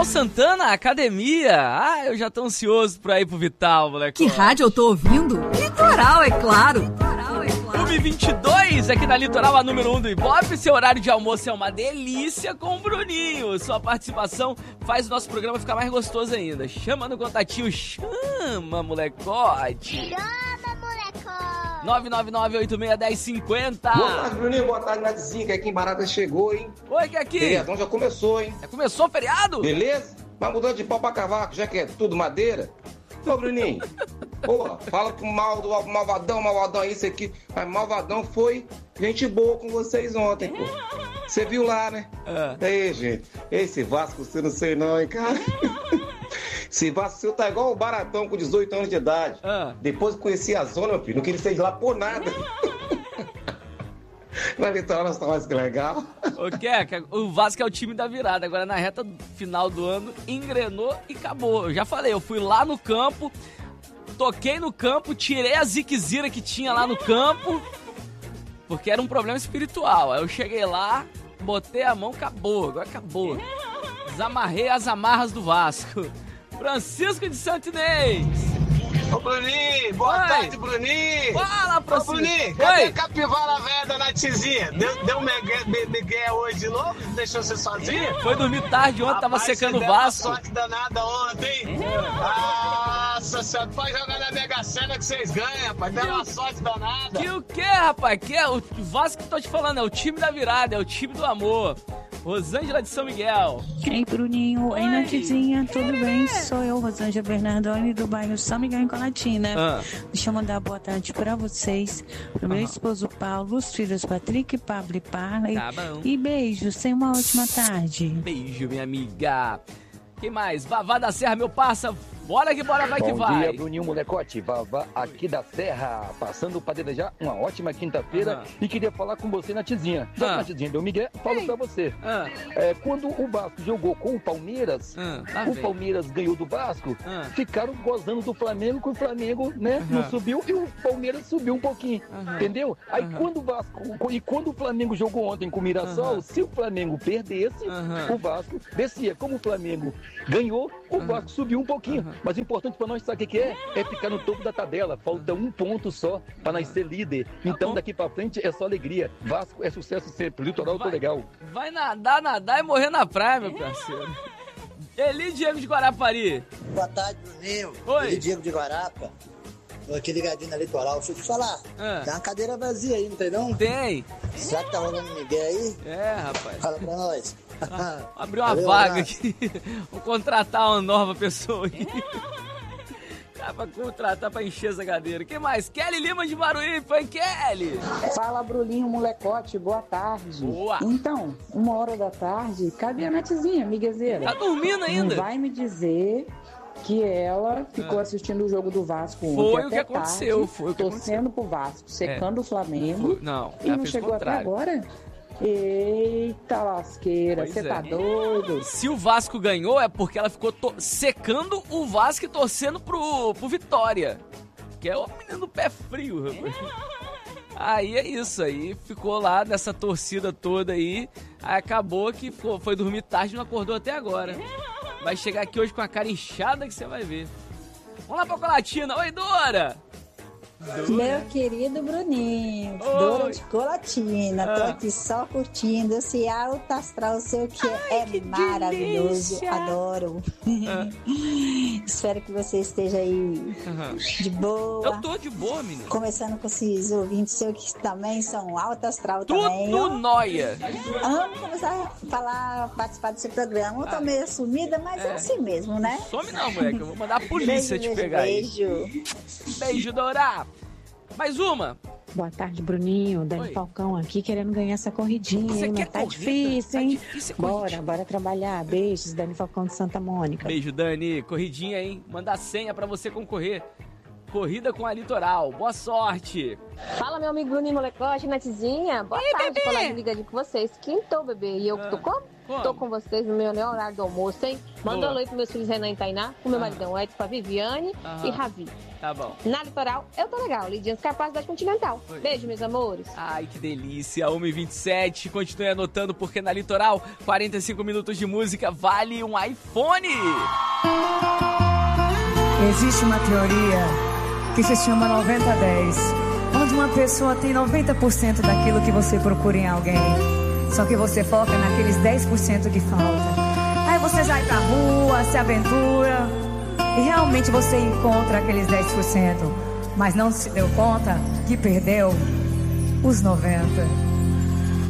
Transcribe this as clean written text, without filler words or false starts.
Vital Santana, academia. Ah, eu já tô ansioso pra ir pro Vital, moleque. Que rádio eu tô ouvindo? Litoral, é claro. Clube 22, aqui na Litoral, a número 1 do Ibope. Seu horário de almoço é uma delícia com o Bruninho. Sua participação faz o nosso programa ficar mais gostoso ainda. Chama no contatinho, chama, molecote. Chama, molecote. 999-86-1050. Boa tarde, Bruninho. Boa tarde, Nadizinha, que aqui em Barata chegou, hein? Oi, que aqui? Feriadão já começou, hein? Já começou o feriado? Beleza? Mas mudando de pau pra cavaco, já que é tudo madeira. Ô, Bruninho, porra, fala que o malvadão, isso aqui. Mas malvadão foi gente boa com vocês ontem, pô. Você viu lá, né? Aí, gente, esse Vasco, você não sei não, hein, cara? Esse Vasco seu tá igual o Baratão com 18 anos de idade. Depois que conheci a zona, meu filho, não queria sair de lá por nada. Na Litoral nós tá mais que legal. O Vasco é o time da virada. Agora na reta final do ano, engrenou e acabou. Eu já falei, eu fui lá no campo, toquei no campo, tirei a ziquezira que tinha lá no campo, porque era um problema espiritual. Aí eu cheguei lá, botei a mão, acabou. Agora acabou. Desamarrei as amarras do Vasco. Francisco de Santo Inês. Ô, Bruninho, boa tarde, Bruninho. Fala, Francisco. Ô, Bruninho, cadê a capivara velha da Natizinha? Deu migué hoje de novo? Deixou você sozinha? Foi dormir tarde ontem, tava secando o Vasco. Uma sorte danada ontem, hein? Nossa senhora, pode jogar na Mega Sena que vocês ganham, rapaz. Deu uma sorte danada. Que o quê, rapaz? Que é o Vasco que tô te falando, é o time da virada, é o time do amor. Rosângela de São Miguel. Ei, Bruninho, ei, Natizinha, tudo bem? Sou eu, Rosângela Bernardoni, do bairro São Miguel, em Colatina. Deixa eu mandar boa tarde pra vocês, pro meu esposo Paulo, os filhos Patrick, Pablo e Parley. Tá bom. E beijos, tenha uma ótima tarde. Beijo, minha amiga. Quem mais? Vavá da Serra, meu parça. Bora que bora, vai Bom que vai. Bom dia, Bruninho Molecote. Vavá aqui da Serra. Passando para desejar uma ótima quinta-feira. E queria falar com você, Natizinha. Já que Natizinha deu Miguel, falo pra você. Quando o Vasco jogou com o Palmeiras, o Palmeiras ganhou do Vasco, ficaram gozando do Flamengo, que o Flamengo, né, não subiu e o Palmeiras subiu um pouquinho. Entendeu? Aí quando o Vasco, e quando o Flamengo jogou ontem com o Mirassol, se o Flamengo perdesse, o Vasco descia. Como o Flamengo ganhou, o Vasco subiu um pouquinho. Mas o importante pra nós, sabe o que é? É ficar no topo da tabela. Falta um ponto só pra nós ser líder. Então daqui pra frente é só alegria. Vasco é sucesso sempre. Litoral tô legal. Vai nadar e morrer na praia, meu parceiro. Eli Diego de Guarapari. Boa tarde, Bruninho. Oi. Eli Diego de Guarapa. Tô aqui ligadinho na Litoral. Deixa eu te falar. Tem uma cadeira vazia aí, não tem não? Tem. Será que tá rolando Miguel aí? É, rapaz. Fala pra nós. Abriu uma vaga aqui. Vou contratar uma nova pessoa aqui. Pra contratar pra encher essa cadeira. Quem mais? Kelly Lima de Barueri. Foi Kelly. Fala, Bruninho Molecote. Boa tarde. Boa. Então, 1h da tarde, cadê a Natizinha, miguezeira? Tá dormindo ainda? Não vai me dizer que ela ficou assistindo o jogo do Vasco ontem. Foi o que aconteceu. Tarde, foi o que torcendo pro Vasco, secando o Flamengo. Não, e não chegou até agora? Eita lasqueira, você tá doido? Se o Vasco ganhou é porque ela ficou secando o Vasco e torcendo pro Vitória. Que é o menino do pé frio, rapaz. Aí é isso, aí ficou lá nessa torcida toda aí acabou que foi dormir tarde e não acordou até agora. Vai chegar aqui hoje com a cara inchada que você vai ver. Vamos lá pra Colatina. Oi, Dora! Meu querido Bruninho, Dora de Colatina, tô aqui só curtindo esse alto astral seu que que maravilhoso, delícia. Adoro. Espero que você esteja aí de boa. Eu tô de boa, menino. Começando com esses ouvintes seus que também são alto astral também. Tudo nóia. Amo começar a falar, participar desse programa. Eu tô meio sumida, mas é assim mesmo, né? Some não, moleque, eu vou mandar a polícia te pegar aí. Beijo, Dora. Mais uma. Boa tarde, Bruninho. Dani Falcão aqui querendo ganhar essa corridinha, hein? Mas tá difícil, hein? Tá difícil bora trabalhar. Beijos, Dani Falcão de Santa Mônica. Beijo, Dani. Corridinha, hein? Manda a senha pra você concorrer. Corrida com a Litoral. Boa sorte. Fala, meu amigo Bruninho Molecote, Natizinha. Boa tarde, falar de ligadinho com vocês. Quintou, bebê. E eu que tô como? Tô com vocês no meu horário do almoço, hein? Manda um alô pros meus filhos Renan e Tainá, pro meu maridão Edson, pra Viviane e Ravi. Tá bom. Na Litoral, eu tô legal. Lidiane Capacidade Continental. Beijo, meus amores. Ai, que delícia. 1h27. Continue anotando, porque na Litoral, 45 minutos de música vale um iPhone. Existe uma teoria que se chama 90-10, onde uma pessoa tem 90% daquilo que você procura em alguém. Só que você foca naqueles 10% que falta. Aí você sai pra rua, se aventura e realmente você encontra aqueles 10%, mas não se deu conta que perdeu os 90%.